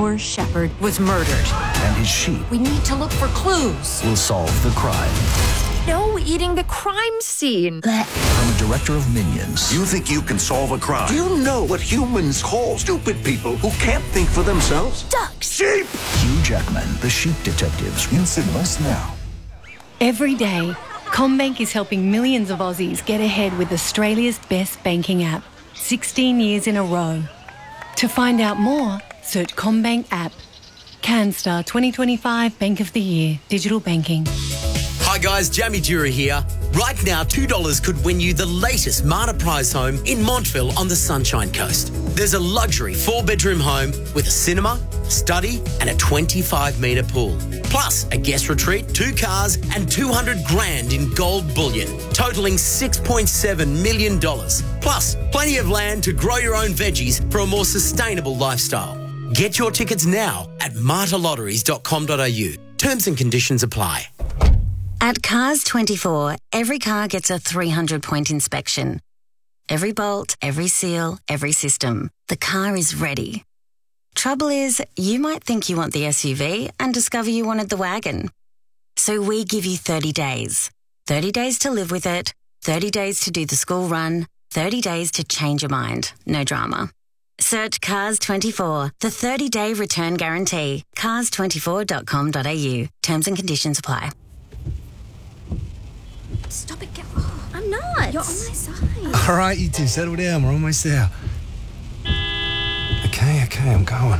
Our shepherd was murdered. And his sheep We need to look for clues. will solve the crime. No eating the crime scene. From a director of Minions. You think you can solve a crime? Do you know what humans call stupid people who can't think for themselves? Ducks. Sheep! Hugh Jackman, The Sheep Detectives. In cinemas now. Every day, CommBank is helping millions of Aussies get ahead with Australia's best banking app, 16 years in a row. To find out more, search CommBank app. CanStar 2025 Bank of the Year, Digital Banking. Hi guys, Jamie Dura here. Right now, $2 could win you the latest Marta Prize home in Montville on the Sunshine Coast. There's a luxury 4-bedroom home with a cinema, study and a 25-metre pool. Plus a guest retreat, 2 cars and 200 grand in gold bullion, totalling $6.7 million. Plus plenty of land to grow your own veggies for a more sustainable lifestyle. Get your tickets now at martalotteries.com.au. Terms and conditions apply. At Cars 24, every car gets a 300-point inspection. Every bolt, every seal, every system. The car is ready. Trouble is, you might think you want the SUV and discover you wanted the wagon. So we give you 30 days. 30 days to live with it, 30 days to do the school run, 30 days to change your mind. No drama. Search Cars 24, the 30-day return guarantee. Cars24.com.au. Terms and conditions apply. Stop it, get off. I'm not. You're on my side. All right, you two, settle down. We're almost there. Okay, I'm going.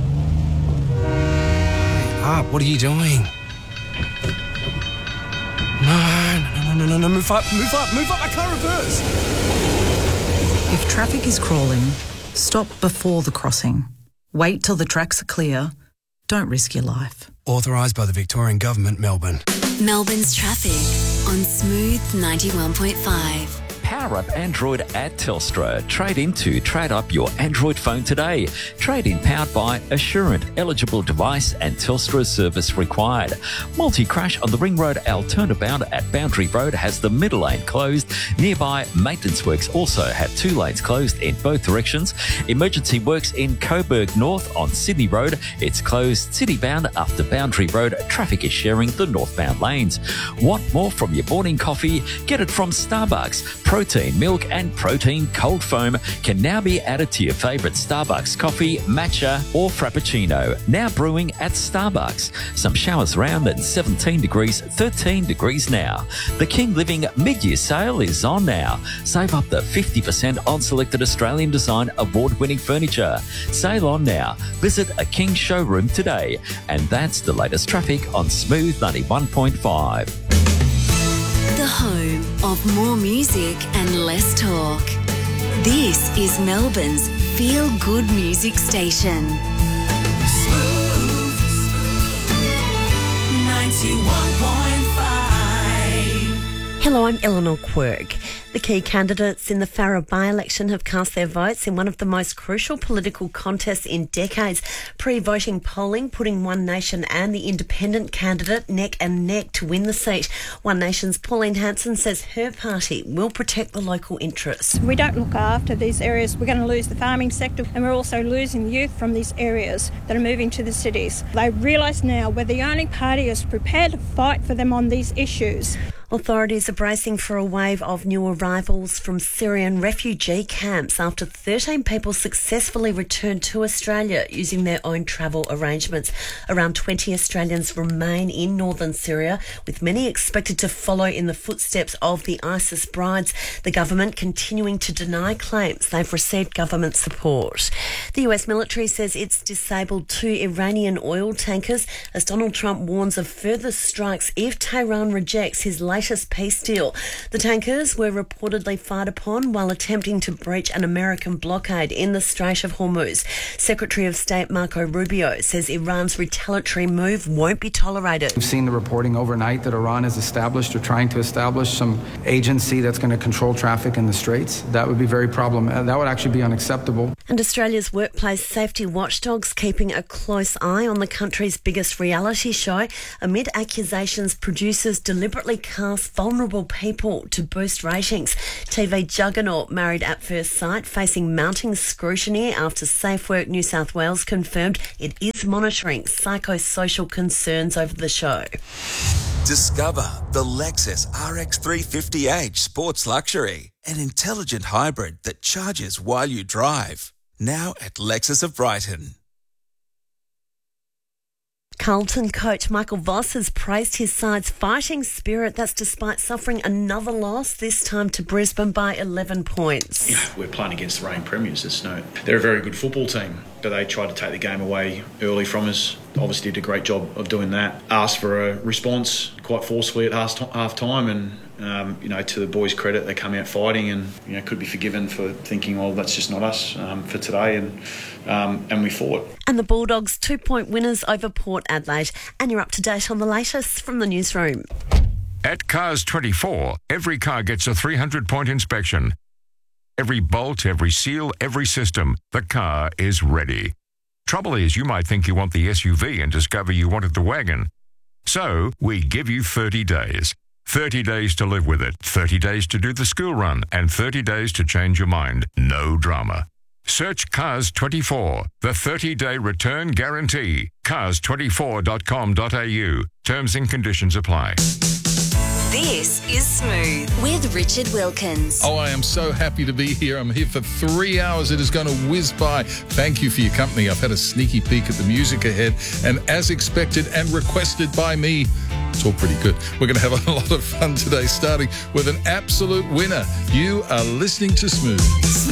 Hurry up, what are you doing? No, move up, I can't reverse. If traffic is crawling, stop before the crossing. Wait till the tracks are clear. Don't risk your life. Authorised by the Victorian Government, Melbourne. Melbourne's traffic on Smooth 91.5. Power up Android at Telstra. Trade up your Android phone today. Trade in powered by Assurant. Eligible device and Telstra service required. Multi-crash on the Ring Road Alternabound at Boundary Road has the middle lane closed. Nearby maintenance works also have 2 lanes closed in both directions. Emergency works in Coburg North on Sydney Road. It's closed citybound after Boundary Road. Traffic is sharing the northbound lanes. Want more from your morning coffee? Get it from Starbucks. Protein milk and protein cold foam can now be added to your favourite Starbucks coffee, matcha or frappuccino. Now brewing at Starbucks. Some showers around at 17 degrees, 13 degrees now. The King Living mid-year sale is on now. Save up to 50% on selected Australian design award-winning furniture. Sale on now. Visit a King showroom today. And that's the latest traffic on Smooth 91.5. The home of more music and less talk. This is Melbourne's feel-good music station. Smooth 91.5. Hello, I'm Eleanor Quirk. The key candidates in the Farrer by-election have cast their votes in one of the most crucial political contests in decades. Pre-voting polling putting One Nation and the independent candidate neck and neck to win the seat. One Nation's Pauline Hanson says her party will protect the local interests. If we don't look after these areas, we're going to lose the farming sector, and we're also losing the youth from these areas that are moving to the cities. They realise now we're the only party that's prepared to fight for them on these issues. Authorities are bracing for a wave of new arrivals from Syrian refugee camps after 13 people successfully returned to Australia using their own travel arrangements. Around 20 Australians remain in northern Syria, with many expected to follow in the footsteps of the ISIS brides. The government continuing to deny claims they've received government support. The US military says it's disabled 2 Iranian oil tankers as Donald Trump warns of further strikes if Tehran rejects his latest peace deal. The tankers were reportedly fired upon while attempting to breach an American blockade in the Strait of Hormuz. Secretary of State Marco Rubio says Iran's retaliatory move won't be tolerated. We've seen the reporting overnight that Iran has established or trying to establish some agency that's going to control traffic in the Straits. That would be very problematic. That would actually be unacceptable. And Australia's workplace safety watchdogs keeping a close eye on the country's biggest reality show amid accusations producers deliberately cast last vulnerable people to boost ratings. TV juggernaut Married at First Sight facing mounting scrutiny after SafeWork New South Wales confirmed it is monitoring psychosocial concerns over the show. Discover the Lexus RX 350h Sports Luxury, an intelligent hybrid that charges while you drive. Now at Lexus of Brighton. Carlton coach Michael Voss has praised his side's fighting spirit. That's despite suffering another loss, this time to Brisbane by 11 points. Yeah, we're playing against the reigning premiers. They're a very good football team, but they tried to take the game away early from us. Obviously did a great job of doing that. Asked for a response quite forcefully at half time, and to the boys' credit, they come out fighting and could be forgiven for thinking, well, that's just not us for today, and we fought. And the Bulldogs 2-point winners over Port Adelaide. And you're up to date on the latest from the newsroom. At Cars 24, every car gets a 300-point inspection. Every bolt, every seal, every system, the car is ready. Trouble is, you might think you want the SUV and discover you wanted the wagon. So, we give you 30 days. 30 days to live with it, 30 days to do the school run, and 30 days to change your mind. No drama. Search Cars 24, the 30-day return guarantee. Cars24.com.au. Terms and conditions apply. This is Smooth with Richard Wilkins. Oh, I am so happy to be here. I'm here for 3 hours. It is going to whiz by. Thank you for your company. I've had a sneaky peek at the music ahead, and as expected and requested by me, it's all pretty good. We're going to have a lot of fun today, starting with an absolute winner. You are listening to Smooth.